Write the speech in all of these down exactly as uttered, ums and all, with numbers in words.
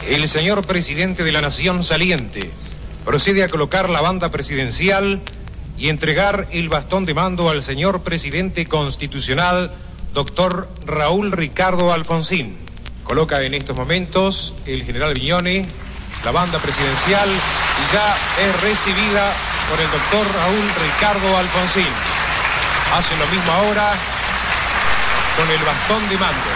el señor presidente de la Nación saliente procede a colocar la banda presidencial y entregar el bastón de mando al señor presidente constitucional, doctor Raúl Ricardo Alfonsín. Coloca en estos momentos el general Viñone la banda presidencial y ya es recibida por el doctor Raúl Ricardo Alfonsín. Hace lo mismo ahora con el bastón de mando.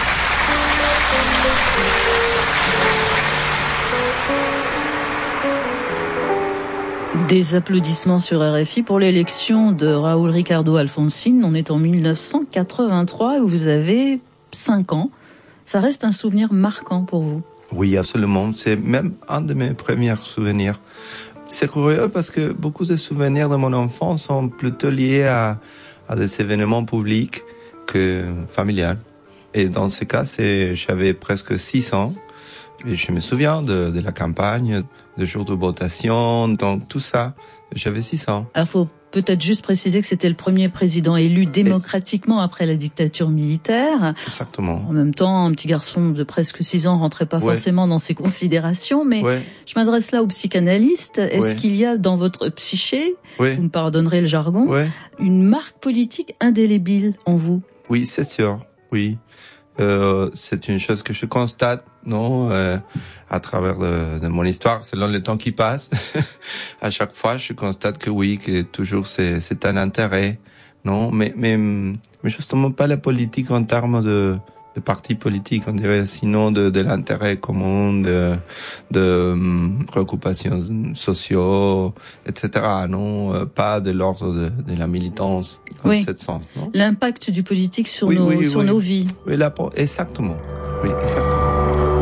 Des applaudissements sur R F I pour l'élection de Raúl Ricardo Alfonsín. On est en mille neuf cent quatre-vingt-trois et vous avez cinq ans. Ça reste un souvenir marquant pour vous. Oui, absolument. C'est même un de mes premiers souvenirs. C'est curieux parce que beaucoup de souvenirs de mon enfance sont plutôt liés à, à des événements publics que familiales. Et dans ce cas, c'est, j'avais presque six ans. Et je me souviens de, de la campagne, des jours de votation, donc tout ça. J'avais six ans. Alors, faut peut-être juste préciser que c'était le premier président élu démocratiquement Et... après la dictature militaire. Exactement. En même temps, un petit garçon de presque six ans rentrait pas ouais. forcément dans ces considérations, mais ouais. je m'adresse là aux psychanalystes. Est-ce ouais. qu'il y a dans votre psyché, ouais. vous me pardonnerez le jargon, ouais. une marque politique indélébile en vous? Oui, c'est sûr, oui. Euh, c'est une chose que je constate, non, euh, à travers de, de mon histoire, selon le temps qui passe. À chaque fois, je constate que oui, que toujours c'est, c'est un intérêt, non, mais, mais, mais justement pas la politique en termes de, de parti politique, on dirait, sinon de, de l'intérêt commun, de, de um, préoccupations sociaux, et cetera. Non, pas de l'ordre de, de la militance, dans oui. ce sens. Non. L'impact du politique sur oui, nos, oui, sur oui. nos vies. Oui, là, exactement. Oui, exactement.